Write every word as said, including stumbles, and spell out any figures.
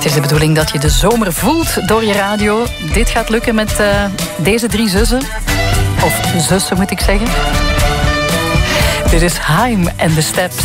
is de bedoeling dat je de zomer voelt door je radio. Dit gaat lukken met uh, deze drie zussen. Of zussen moet ik zeggen. Dit is Haim and the Steps.